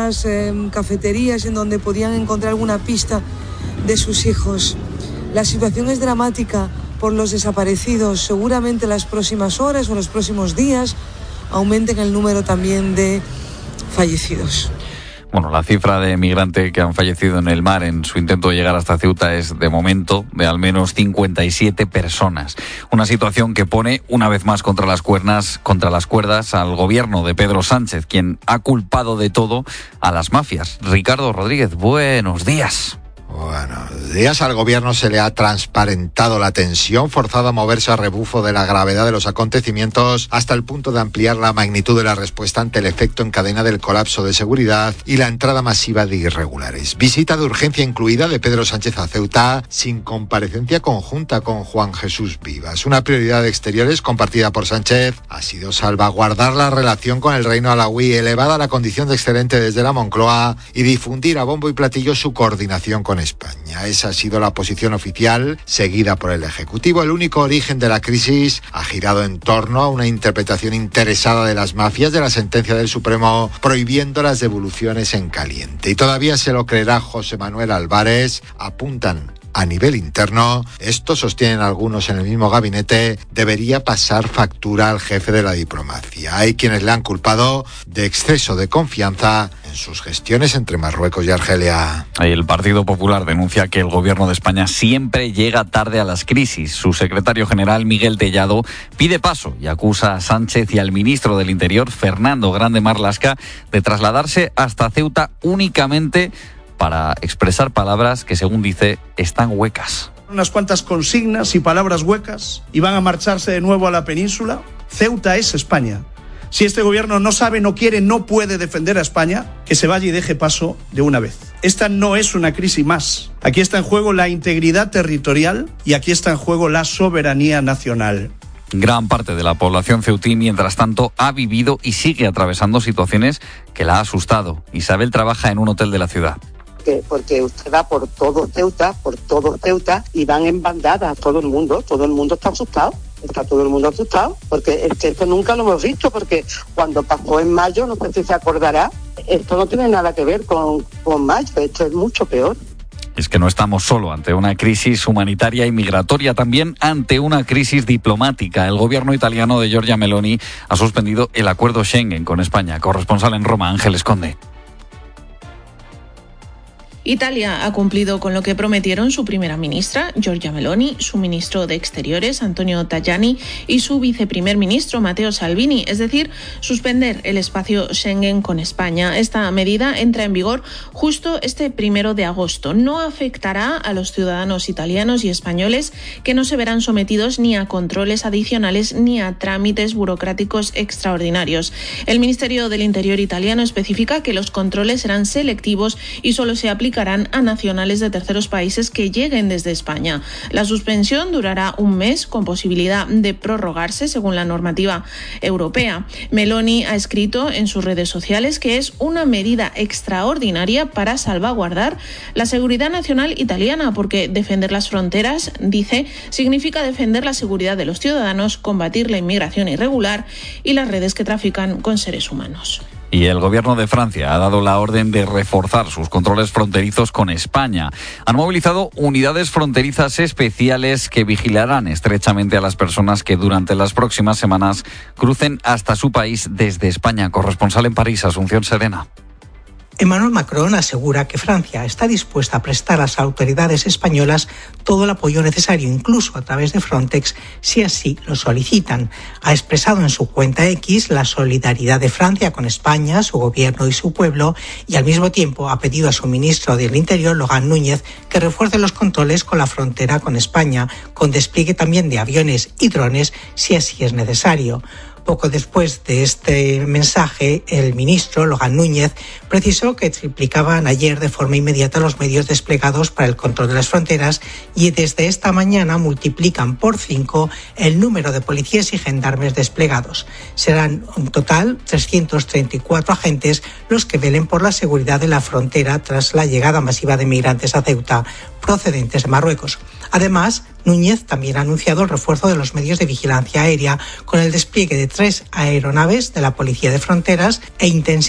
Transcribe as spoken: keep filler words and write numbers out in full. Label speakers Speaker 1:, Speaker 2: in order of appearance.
Speaker 1: algunas eh, cafeterías en donde podían encontrar alguna pista de sus hijos. La situación es dramática por los desaparecidos. Seguramente en las próximas horas o los próximos días aumenten el número también de fallecidos.
Speaker 2: Bueno, la cifra de migrantes que han fallecido en el mar en su intento de llegar hasta Ceuta es, de momento, de al menos cincuenta y siete personas. Una situación que pone, una vez más, contra las cuerdas, contra las cuerdas al gobierno de Pedro Sánchez, quien ha culpado de todo a las mafias. Ricardo Rodríguez, buenos días.
Speaker 3: Buenos días. Al gobierno se le ha transparentado la tensión, forzado a moverse a rebufo de la gravedad de los acontecimientos, hasta el punto de ampliar la magnitud de la respuesta ante el efecto en cadena del colapso de seguridad y la entrada masiva de irregulares. Visita de urgencia incluida de Pedro Sánchez a Ceuta, sin comparecencia conjunta con Juan Jesús Vivas. Una prioridad de Exteriores compartida por Sánchez ha sido salvaguardar la relación con el reino alauí, elevada a la condición de excelente desde la Moncloa, y difundir a bombo y platillo su coordinación con España. Esa ha sido la posición oficial seguida por el Ejecutivo. El único origen de la crisis ha girado en torno a una interpretación interesada de las mafias de la sentencia del Supremo prohibiendo las devoluciones en caliente. Y todavía se lo creerá José Manuel Álvarez. Apuntan a nivel interno, esto sostienen algunos en el mismo gabinete, debería pasar factura al jefe de la diplomacia. Hay quienes le han culpado de exceso de confianza en sus gestiones entre Marruecos y Argelia.
Speaker 2: El Partido Popular denuncia que el gobierno de España siempre llega tarde a las crisis. Su secretario general, Miguel Tellado, pide paso y acusa a Sánchez y al ministro del Interior, Fernando Grande Marlaska, de trasladarse hasta Ceuta únicamente para expresar palabras que, según dice, están huecas.
Speaker 4: Unas cuantas consignas y palabras huecas y van a marcharse de nuevo a la península. Ceuta es España. Si este gobierno no sabe, no quiere, no puede defender a España, que se vaya y deje paso de una vez. Esta no es una crisis más. Aquí está en juego la integridad territorial y aquí está en juego la soberanía nacional.
Speaker 2: Gran parte de la población ceutí, mientras tanto, ha vivido y sigue atravesando situaciones que la ha asustado. Isabel trabaja en un hotel de la ciudad.
Speaker 5: Porque usted va por todo Ceuta, por todo Ceuta, y van en bandadas todo el mundo, todo el mundo está asustado. Está todo el mundo asustado, porque es que esto nunca lo hemos visto, porque cuando pasó en mayo, no sé si se acordará, esto no tiene nada que ver con, con mayo, esto es mucho peor.
Speaker 2: Es que no estamos solo ante una crisis humanitaria y migratoria, también ante una crisis diplomática. El gobierno italiano de Giorgia Meloni ha suspendido el acuerdo Schengen con España. Corresponsal en Roma, Ángeles Conde.
Speaker 6: Italia ha cumplido con lo que prometieron su primera ministra, Giorgia Meloni, su ministro de Exteriores, Antonio Tajani, y su viceprimer ministro, Matteo Salvini, es decir, suspender el espacio Schengen con España. Esta medida entra en vigor justo este primero de agosto. No afectará a los ciudadanos italianos y españoles, que no se verán sometidos ni a controles adicionales ni a trámites burocráticos extraordinarios. El Ministerio del Interior italiano especifica que los controles serán selectivos y solo se aplicarán a nacionales de terceros países que lleguen desde España. La suspensión durará un mes con posibilidad de prorrogarse según la normativa europea. Meloni ha escrito en sus redes sociales que es una medida extraordinaria para salvaguardar la seguridad nacional italiana, porque defender las fronteras, dice, significa defender la seguridad de los ciudadanos, combatir la inmigración irregular y las redes que trafican con seres humanos.
Speaker 2: Y el gobierno de Francia ha dado la orden de reforzar sus controles fronterizos con España. Han movilizado unidades fronterizas especiales que vigilarán estrechamente a las personas que durante las próximas semanas crucen hasta su país desde España. Corresponsal en París, Asunción Serena.
Speaker 7: Emmanuel Macron asegura que Francia está dispuesta a prestar a las autoridades españolas todo el apoyo necesario, incluso a través de Frontex, si así lo solicitan. Ha expresado en su cuenta X la solidaridad de Francia con España, su gobierno y su pueblo, y al mismo tiempo ha pedido a su ministro del Interior, Laurent Núñez, que refuerce los controles con la frontera con España, con despliegue también de aviones y drones, si así es necesario. Poco después de este mensaje, el ministro, Laurent Núñez, precisó que triplicaban ayer de forma inmediata los medios desplegados para el control de las fronteras y desde esta mañana multiplican por cinco el número de policías y gendarmes desplegados. Serán en total trescientos treinta y cuatro agentes los que velen por la seguridad de la frontera tras la llegada masiva de migrantes a Ceuta procedentes de Marruecos. Además, Núñez también ha anunciado el refuerzo de los medios de vigilancia aérea con el despliegue de tres aeronaves de la Policía de Fronteras e intensificación